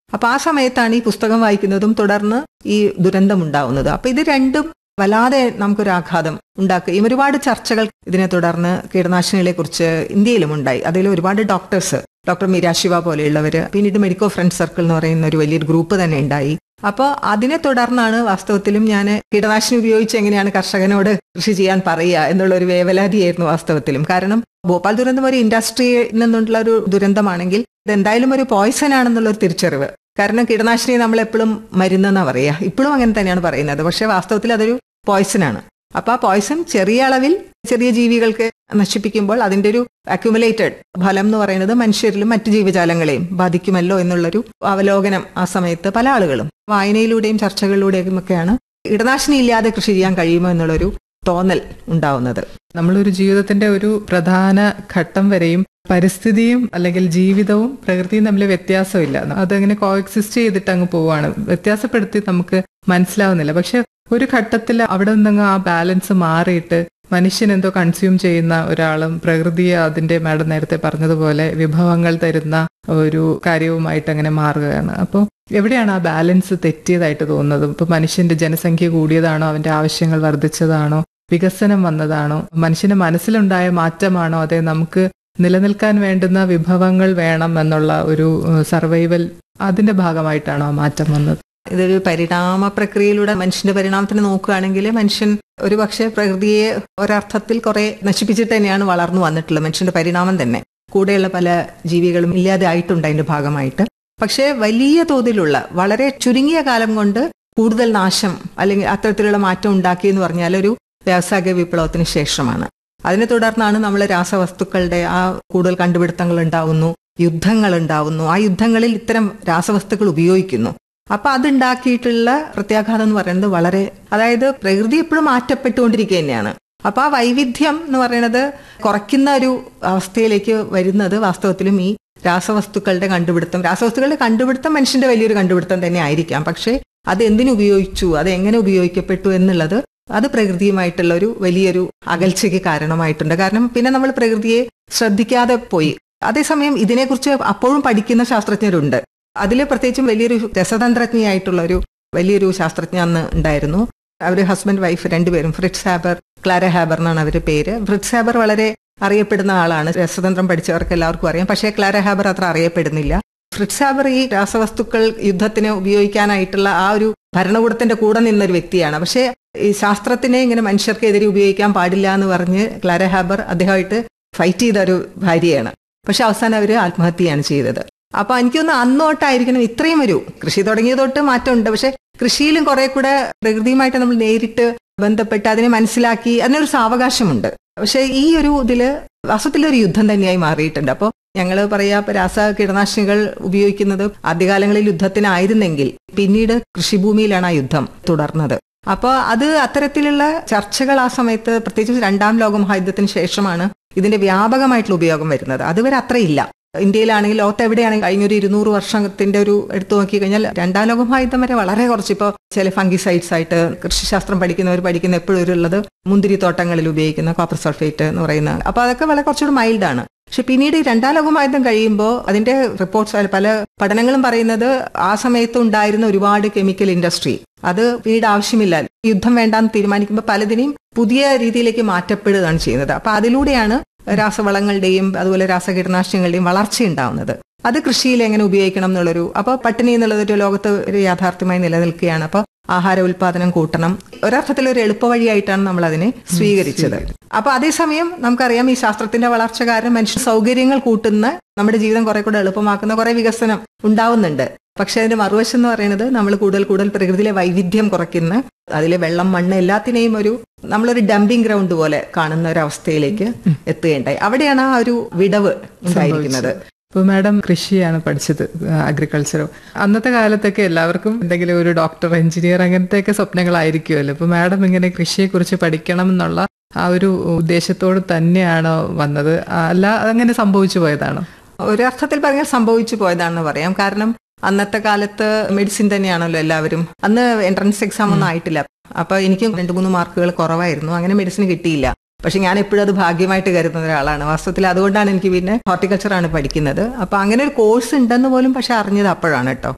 അപ്പൊ ആ സമയത്താണ് ഈ പുസ്തകം വായിക്കുന്നതും തുടർന്ന് ഈ ദുരന്തം ഉണ്ടാവുന്നത്. അപ്പൊ ഇത് രണ്ടും വല്ലാതെ നമുക്കൊരു ആഘാതം ഉണ്ടാക്കുകയും ഒരുപാട് ചർച്ചകൾ ഇതിനെ തുടർന്ന് കീടനാശിനികളെ കുറിച്ച് ഇന്ത്യയിലും ഉണ്ടായി. അതിൽ ഒരുപാട് ഡോക്ടർ മീര ശിവ പോലെയുള്ളവര്, പിന്നീട് മെഡിക്കോ ഫ്രണ്ട് സർക്കിൾ എന്ന് പറയുന്ന ഒരു വലിയൊരു ഗ്രൂപ്പ് തന്നെ ഉണ്ടായി. അപ്പോൾ അതിനെ തുടർന്നാണ് വാസ്തവത്തിലും ഞാൻ കീടനാശിനി ഉപയോഗിച്ച് എങ്ങനെയാണ് കർഷകനോട് കൃഷി ചെയ്യാൻ പറയുക എന്നുള്ള ഒരു വേവലാതിയായിരുന്നു വാസ്തവത്തിലും. കാരണം ഭോപ്പാൽ ദുരന്തം ഒരു ഇൻഡസ്ട്രിയിൽ നിന്നുള്ള ഒരു ദുരന്തമാണെങ്കിൽ ഇതെന്തായാലും ഒരു പോയ്സൺ ആണെന്നുള്ള ഒരു തിരിച്ചറിവ്. കാരണം കീടനാശിനി നമ്മൾ എപ്പോഴും മരുന്നെന്നാ പറയുക, ഇപ്പോഴും അങ്ങനെ തന്നെയാണ് പറയുന്നത്. പക്ഷെ വാസ്തവത്തിൽ അതൊരു പോയ്സൺ ആണ്. അപ്പൊ ആ പോയ്സൺ ചെറിയ അളവിൽ ചെറിയ ജീവികൾക്ക് നശിപ്പിക്കുമ്പോൾ അതിന്റെ ഒരു അക്യുമുലേറ്റഡ് ഫലം എന്ന് പറയുന്നത് മനുഷ്യരിലും മറ്റു ജീവജാലങ്ങളെയും ബാധിക്കുമല്ലോ എന്നുള്ളൊരു അവലോകനം ആ സമയത്ത് പല ആളുകളും വായനയിലൂടെയും ചർച്ചകളിലൂടെയും ഒക്കെയാണ് കീടനാശിനി ഇല്ലാതെ കൃഷി ചെയ്യാൻ കഴിയുമോ എന്നുള്ളൊരു തോന്നൽ ഉണ്ടാവുന്നത്. നമ്മളൊരു ജീവിതത്തിന്റെ ഒരു പ്രധാന ഘട്ടം വരെയും പരിസ്ഥിതിയും അല്ലെങ്കിൽ ജീവിതവും പ്രകൃതിയും തമ്മിൽ വ്യത്യാസമില്ല. അതങ്ങനെ കോഎക്സിസ്റ്റ് ചെയ്തിട്ട് അങ്ങ് പോവാണ്. വ്യത്യാസപ്പെടുത്തി നമുക്ക് മനസ്സിലാവുന്നില്ല. പക്ഷെ ഒരു ഘട്ടത്തിൽ അവിടെ നിന്നങ്ങ് ആ ബാലൻസ് മാറിയിട്ട് മനുഷ്യൻ എന്തോ കൺസ്യൂം ചെയ്യുന്ന ഒരാളും പ്രകൃതിയെ അതിന്റെ മാഡം നേരത്തെ പറഞ്ഞതുപോലെ വിഭവങ്ങൾ തരുന്ന ഒരു കാര്യവുമായിട്ട് അങ്ങനെ മാറുകയാണ്. അപ്പോൾ എവിടെയാണ് ആ ബാലൻസ് തെറ്റിയതായിട്ട് തോന്നുന്നത്? ഇപ്പൊ മനുഷ്യന്റെ ജനസംഖ്യ കൂടിയതാണോ, അവന്റെ ആവശ്യങ്ങൾ വർദ്ധിച്ചതാണോ, വികസനം വന്നതാണോ, മനുഷ്യന്റെ മനസ്സിലുണ്ടായ മാറ്റമാണോ, അതെ നമുക്ക് നിലനിൽക്കാൻ വേണ്ടുന്ന വിഭവങ്ങൾ വേണം എന്നുള്ള ഒരു സർവൈവൽ അതിന്റെ ഭാഗമായിട്ടാണോ ആ മാറ്റം വന്നത്? ഇതൊരു പരിണാമ പ്രക്രിയയിലൂടെ മനുഷ്യന്റെ പരിണാമത്തിന് നോക്കുകയാണെങ്കിൽ മനുഷ്യൻ ഒരുപക്ഷെ പ്രകൃതിയെ ഒരർത്ഥത്തിൽ കുറെ നശിപ്പിച്ചിട്ട് തന്നെയാണ് വളർന്നു വന്നിട്ടുള്ളത്. മനുഷ്യന്റെ പരിണാമം തന്നെ കൂടെയുള്ള പല ജീവികളും ഇല്ലാതെ ആയിട്ടുണ്ട് അതിന്റെ ഭാഗമായിട്ട്. പക്ഷേ വലിയ തോതിലുള്ള വളരെ ചുരുങ്ങിയ കാലം കൊണ്ട് കൂടുതൽ നാശം അല്ലെങ്കിൽ അത്തരത്തിലുള്ള മാറ്റം ഉണ്ടാക്കിയെന്ന് പറഞ്ഞാൽ ഒരു വ്യാവസായിക വിപ്ലവത്തിന് ശേഷമാണ്. അതിനെ തുടർന്നാണ് നമ്മൾ രാസവസ്തുക്കളുടെ ആ കൂടുതൽ കണ്ടുപിടുത്തങ്ങൾ ഉണ്ടാവുന്നു, യുദ്ധങ്ങൾ ഉണ്ടാവുന്നു. ആ യുദ്ധങ്ങളിൽ ഇത്തരം രാസവസ്തുക്കൾ ഉപയോഗിക്കുന്നു. അപ്പൊ അതുണ്ടാക്കിയിട്ടുള്ള പ്രത്യാഘാതം എന്ന് പറയുന്നത് വളരെ, അതായത് പ്രകൃതി എപ്പോഴും മാറ്റപ്പെട്ടുകൊണ്ടിരിക്കുക തന്നെയാണ്. അപ്പൊ ആ വൈവിധ്യം എന്ന് പറയുന്നത് കുറയ്ക്കുന്ന ഒരു അവസ്ഥയിലേക്ക് വരുന്നത് വാസ്തവത്തിലും ഈ രാസവസ്തുക്കളുടെ കണ്ടുപിടുത്തം മനുഷ്യന്റെ വലിയൊരു കണ്ടുപിടുത്തം തന്നെ ആയിരിക്കാം. പക്ഷെ അത് എന്തിനുപയോഗിച്ചു, അത് എങ്ങനെ ഉപയോഗിക്കപ്പെട്ടു എന്നുള്ളത് അത് പ്രകൃതിയുമായിട്ടുള്ള ഒരു വലിയൊരു അകൽച്ചയ്ക്ക് കാരണമായിട്ടുണ്ട്. കാരണം പിന്നെ നമ്മൾ പ്രകൃതിയെ ശ്രദ്ധിക്കാതെ പോയി. അതേസമയം ഇതിനെക്കുറിച്ച് അപ്പോഴും പഠിക്കുന്ന ശാസ്ത്രജ്ഞരുണ്ട്. അതിൽ പ്രത്യേകിച്ചും വലിയൊരു രസതന്ത്രജ്ഞയായിട്ടുള്ള ഒരു വലിയൊരു ശാസ്ത്രജ്ഞ അന്ന് ഉണ്ടായിരുന്നു. അവർ ഹസ്ബൻഡ് വൈഫ് രണ്ടുപേരും, ഫ്രിറ്റ്സ് ഹാബർ, ക്ലാര ഹാബർ എന്നാണ് അവരുടെ പേര്. ഫ്രിറ്റ്സ് ഹാബർ വളരെ അറിയപ്പെടുന്ന ആളാണ്, രസതന്ത്രം പഠിച്ചവർക്ക് എല്ലാവർക്കും അറിയാം. പക്ഷേ ക്ലാര ഹാബർ അത്ര അറിയപ്പെടുന്നില്ല. ഫ്രിറ്റ്സ് ഹാബർ ഈ രാസവസ്തുക്കൾ യുദ്ധത്തിന് ഉപയോഗിക്കാനായിട്ടുള്ള ആ ഒരു ഭരണകൂടത്തിന്റെ കൂടെ നിന്നൊരു വ്യക്തിയാണ്. പക്ഷേ ഈ ശാസ്ത്രത്തിനെ ഇങ്ങനെ മനുഷ്യർക്കെതിരെ ഉപയോഗിക്കാൻ പാടില്ല എന്ന് പറഞ്ഞ് ക്ലാര ഹാബർ അദ്ദേഹമായിട്ട് ഫൈറ്റ് ചെയ്ത ഒരു ഭാര്യയാണ്. പക്ഷെ അവസാനം അവർ ആത്മഹത്യയാണ് ചെയ്തത്. അപ്പൊ എനിക്കൊന്ന് അന്നോട്ടായിരിക്കണം ഇത്രയും ഒരു കൃഷി തുടങ്ങിയ തൊട്ട് മാറ്റമുണ്ട്. പക്ഷെ കൃഷിയിലും കുറെ കൂടെ പ്രകൃതിയുമായിട്ട് നമ്മൾ നേരിട്ട് ബന്ധപ്പെട്ട് അതിനെ മനസ്സിലാക്കി അതിനൊരു സാവകാശമുണ്ട്. പക്ഷെ ഈ ഒരു ഇതില് വാസ്തവത്തിലൊരു യുദ്ധം തന്നെയായി മാറിയിട്ടുണ്ട്. അപ്പോൾ ഞങ്ങൾ പറയാ രാസ കീടനാശിനികൾ ഉപയോഗിക്കുന്നത് ആദ്യകാലങ്ങളിൽ യുദ്ധത്തിനായിരുന്നെങ്കിൽ പിന്നീട് കൃഷിഭൂമിയിലാണ് ആ യുദ്ധം തുടർന്നത്. അപ്പോൾ അത് അത്തരത്തിലുള്ള ചർച്ചകൾ ആ സമയത്ത് പ്രത്യേകിച്ച് രണ്ടാം ലോക മഹായുദ്ധത്തിന് ശേഷമാണ് ഇതിന്റെ വ്യാപകമായിട്ടുള്ള ഉപയോഗം വരുന്നത്. അതുവരെ അത്രയില്ല. ഇന്ത്യയിലാണെങ്കിൽ ലോകത്ത് എവിടെയാണെങ്കിൽ കഴിഞ്ഞൊരു 200 വർഷത്തിന്റെ ഒരു എടുത്തു നോക്കി കഴിഞ്ഞാൽ രണ്ടാം ലോക മഹായുദ്ധം വരെ വളരെ കുറച്ച്. ഇപ്പോൾ ചില ഫംഗിസൈഡ്സ് ആയിട്ട് കൃഷിശാസ്ത്രം പഠിക്കുന്ന എപ്പോഴും ഉള്ളത് മുന്തിരിത്തോട്ടങ്ങളിൽ ഉപയോഗിക്കുന്ന കോപ്പർ സൾഫേറ്റ് എന്ന് പറയുന്ന, അപ്പൊ അതൊക്കെ വളരെ കുറച്ചുകൂടി മൈൽഡാണ്. പക്ഷെ പിന്നീട് ഈ രണ്ടാം ലോക മഹായുദ്ധം കഴിയുമ്പോൾ അതിന്റെ റിപ്പോർട്ട്സ് പല പഠനങ്ങളും പറയുന്നത് ആ സമയത്ത് ഉണ്ടായിരുന്ന ഒരുപാട് കെമിക്കൽ ഇൻഡസ്ട്രി അത് പിന്നീട് ആവശ്യമില്ല, യുദ്ധം വേണ്ടാന്ന് തീരുമാനിക്കുമ്പോൾ പലതിനെയും പുതിയ രീതിയിലേക്ക് മാറ്റപ്പെടുകയാണ് ചെയ്യുന്നത്. അപ്പൊ അതിലൂടെയാണ് രാസവളങ്ങളുടെയും അതുപോലെ രാസകീടനാശിനികളുടെയും വളർച്ച ഉണ്ടാവുന്നത്. അത് കൃഷിയിൽ എങ്ങനെ ഉപയോഗിക്കണം എന്നുള്ളൊരു, അപ്പൊ പട്ടിണി എന്നുള്ളതൊരു ലോകത്ത് ഒരു യാഥാർത്ഥ്യമായി നിലനിൽക്കുകയാണ്. അപ്പൊ ആഹാര ഉൽപാദനം കൂട്ടണം, ഒരർത്ഥത്തിൽ ഒരു എളുപ്പവഴിയായിട്ടാണ് നമ്മൾ അതിനെ സ്വീകരിച്ചത്. അപ്പൊ അതേസമയം നമുക്കറിയാം ഈ ശാസ്ത്രത്തിന്റെ വളർച്ച കാരണം മനുഷ്യ സൗകര്യങ്ങൾ കൂട്ടുന്ന, നമ്മുടെ ജീവിതം കുറെ കൂടെ എളുപ്പമാക്കുന്ന കുറെ വികസനം ഉണ്ടാവുന്നുണ്ട്. പക്ഷെ അതിന്റെ മറുവശം എന്ന് പറയുന്നത് നമ്മൾ കൂടുതൽ പ്രകൃതിയിലെ വൈവിധ്യം കുറയ്ക്കുന്ന, അതിലെ വെള്ളം, മണ്ണ് എല്ലാത്തിനെയും നമ്മളൊരു ഡംപിംഗ് ഗ്രൗണ്ട് പോലെ കാണുന്ന ഒരു അവസ്ഥയിലേക്ക് എത്തുകയുണ്ടായി. അവിടെയാണ് ആ ഒരു വിടവ് ഉണ്ടായിരിക്കുന്നത്. ഇപ്പോൾ മാഡം കൃഷിയാണ് പഠിച്ചത്, അഗ്രികൾച്ചറോ. അന്നത്തെ കാലത്തൊക്കെ എല്ലാവർക്കും എന്തെങ്കിലും ഒരു ഡോക്ടർ, എഞ്ചിനീയർ അങ്ങനത്തെയൊക്കെ സ്വപ്നങ്ങളായിരിക്കുമല്ലോ. ഇപ്പൊ മാഡം ഇങ്ങനെ കൃഷിയെക്കുറിച്ച് പഠിക്കണം എന്നുള്ള ആ ഒരു ഉദ്ദേശത്തോട് തന്നെയാണോ വന്നത്, അല്ല അതങ്ങനെ സംഭവിച്ചു പോയതാണോ? ഒരർത്ഥത്തിൽ പറഞ്ഞാൽ സംഭവിച്ചു പോയതാണെന്ന് പറയാം. കാരണം അന്നത്തെ കാലത്ത് മെഡിസിൻ തന്നെയാണല്ലോ എല്ലാവരും. അന്ന് എൻട്രൻസ് എക്സാം ഒന്നും ആയിട്ടില്ല. അപ്പൊ എനിക്ക് 2-3 മാർക്കുകൾ കുറവായിരുന്നു. അങ്ങനെ മെഡിസിൻ കിട്ടിയില്ല. പക്ഷെ ഞാൻ എപ്പോഴും അത് ഭാഗ്യമായിട്ട് കരുതുന്ന ഒരാളാണ് വാസ്തവത്തിൽ. അതുകൊണ്ടാണ് എനിക്ക് പിന്നെ ഹോർട്ടിക്കൾച്ചറാണ് പഠിക്കുന്നത്. അപ്പൊ അങ്ങനെ ഒരു കോഴ്സ് ഉണ്ടെന്ന് പോലും പക്ഷെ അറിഞ്ഞത് അപ്പോഴാണ് കേട്ടോ.